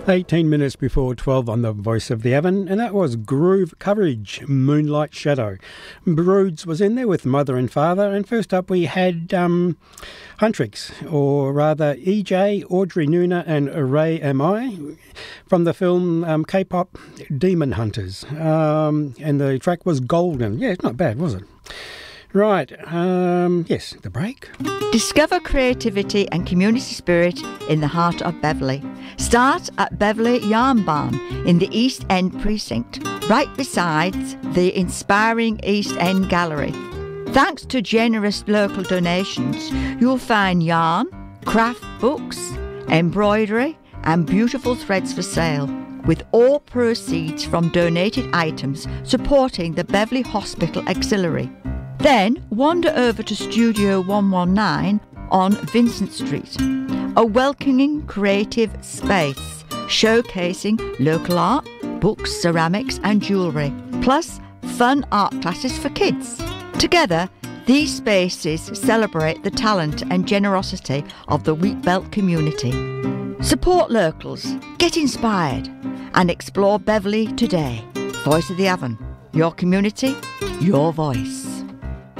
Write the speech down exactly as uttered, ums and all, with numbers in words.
eighteen minutes before twelve on the Voice of the Avon, and that was Groove Coverage, Moonlight Shadow. Broods was in there with Mother and Father, and first up we had um, Huntrix, or rather E J, Audrey Nuna and Ray Am I, from the film um, K-pop Demon Hunters, um, and the track was Golden. Yeah, it's not bad, was it? Right, um, yes, the break. Discover creativity and community spirit in the heart of Beverley. Start at Beverley Yarn Barn in the East End precinct, right beside the inspiring East End Gallery. Thanks to generous local donations, you'll find yarn, craft books, embroidery and beautiful threads for sale, with all proceeds from donated items supporting the Beverley Hospital Auxiliary. Then wander over to Studio one one nine on Vincent Street, a welcoming creative space showcasing local art, books, ceramics and jewellery, plus fun art classes for kids. Together, these spaces celebrate the talent and generosity of the Wheatbelt community. Support locals, get inspired and explore Beverley today. Voice of the Avon, your community, your voice.